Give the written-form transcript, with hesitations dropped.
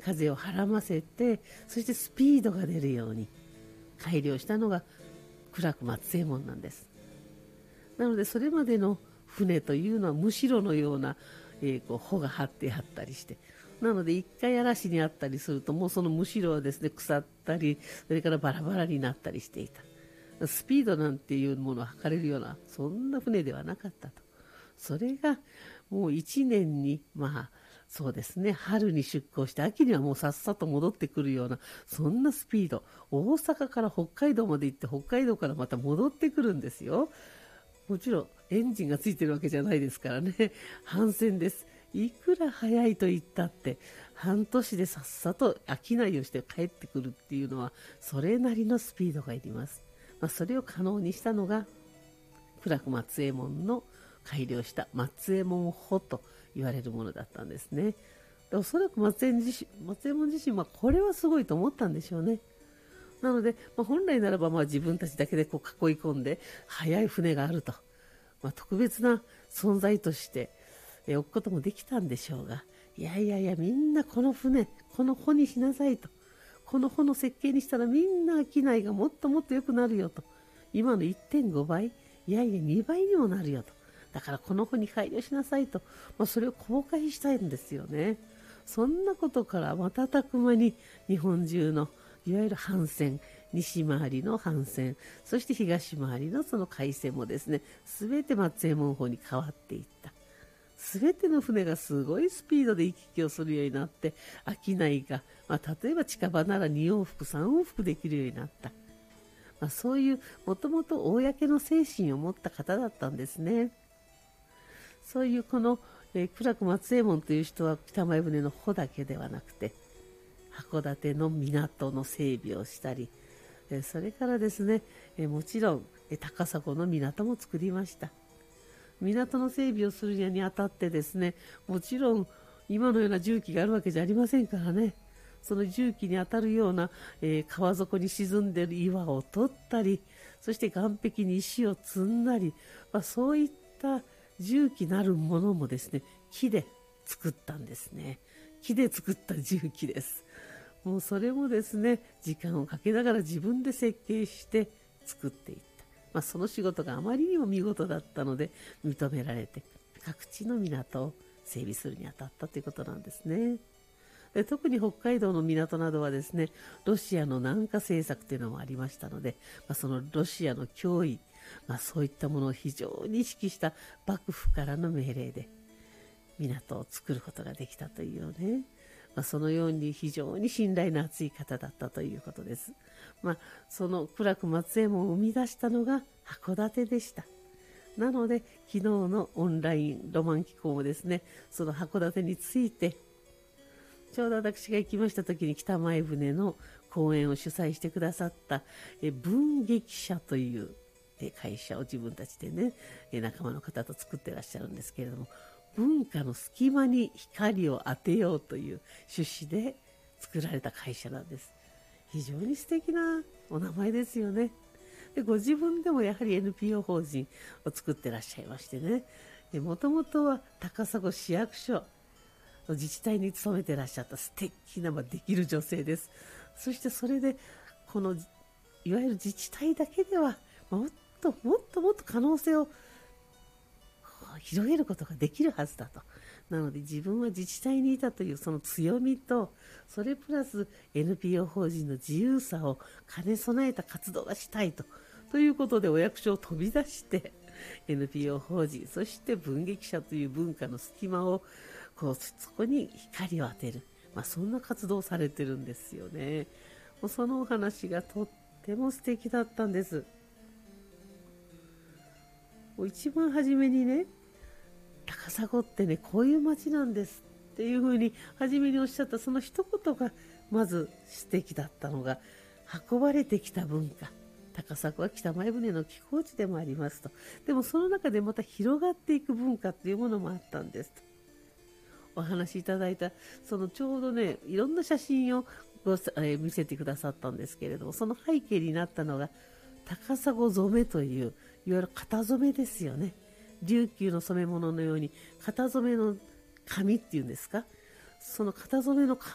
風をはらませて、そしてスピードが出るように改良したのが苦楽松右衛門なんです。なのでそれまでの船というのはむしろのような、帆が張ってあったりして、なので一回嵐にあったりすると、もうそのむしろはですね腐ったり、それからバラバラになったりしていた。スピードなんていうものを測れるようなそんな船ではなかったと。それがもう1年にそうですね、春に出港して秋にはもうさっさと戻ってくるような、そんなスピード。大阪から北海道まで行って、北海道からまた戻ってくるんですよ。もちろんエンジンがついてるわけじゃないですからね。帆船です。いくら早いと言ったって半年でさっさと商いをして帰ってくるっていうのは、それなりのスピードがいります。それを可能にしたのが苦楽松右衛門の改良した松右衛門帆と言われるものだったんですね。でおそらく松右衛門自身はこれはすごいと思ったんでしょうね。なので、本来ならば自分たちだけでこう囲い込んで速い船があると、特別な存在として置くこともできたんでしょうが、いやいやいや、みんなこの船、この帆にしなさいと、この帆の設計にしたらみんな商いがもっともっと良くなるよと、今の 1.5 倍、いやいや2倍にもなるよと、だからこの帆に改良しなさいと、それを公開したいんですよね。そんなことから瞬く間に日本中のいわゆる帆船、西回りの帆船、そして東回りのその海船もですね、すべて松右衛門帆に変わっていった。すべての船がすごいスピードで行き来をするようになって、商いが、例えば近場なら2往復、3往復できるようになった。そういうもともと公の精神を持った方だったんですね。そういうこの、苦楽松右衛門という人は北前船の帆だけではなくて、函館の港の整備をしたり、それからですね、もちろん高砂の港も作りました。港の整備をするにあたってですね、もちろん今のような重機があるわけじゃありませんからね、その重機に当たるような、川底に沈んでいる岩を取ったり、そして岸壁に石を積んだり、そういった重機なるものもですね、木で作ったんですね。木で作った重機です。もうそれもですね、時間をかけながら自分で設計して作っていった。その仕事があまりにも見事だったので認められて、各地の港を整備するにあたったということなんですね。で特に北海道の港などはですね、ロシアの南下政策というのもありましたので、そのロシアの脅威、そういったものを非常に意識した幕府からの命令で港を作ることができたというね、そのように非常に信頼の厚い方だったということです。その苦楽松右衛門を生み出したのが函館でした。なので昨日のオンラインロマン機構もですね、その函館について、ちょうど私が行きました時に北前船の講演を主催してくださった文劇社という会社を自分たちでね、仲間の方と作ってらっしゃるんですけれども、文化の隙間に光を当てようという趣旨で作られた会社なんです。非常に素敵なお名前ですよね。でご自分でもやはり NPO 法人を作ってらっしゃいましてね、もともとは高砂市役所の自治体に勤めてらっしゃった素敵なできる女性です。そしてそれでこのいわゆる自治体だけではもっと可能性を広げることができるはずだと。なので自分は自治体にいたというその強みと、それプラス NPO 法人の自由さを兼ね備えた活動がしたいということで、お役所を飛び出してNPO 法人、そして文劇社という文化の隙間をそこに光を当てる、そんな活動をされてるんですよね。もうそのお話がとっても素敵だったんです。一番初めにね、高砂ってねこういう街なんですっていう風に初めにおっしゃったその一言がまず素敵だったのが、運ばれてきた文化、高砂は北前船の寄港地でもありますと。でもその中でまた広がっていく文化っていうものもあったんですとお話しいただいた、そのちょうどねいろんな写真を見せてくださったんですけれども、その背景になったのが高砂染めといういわゆる型染めですよね。琉球の染め物のように型染めの紙っていうんですか、その型染めの